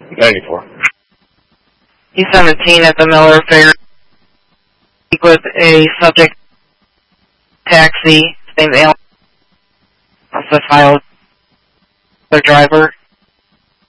94. E17 at the Miller Fair. Speak with a subject taxi named Alan. Also filed the driver.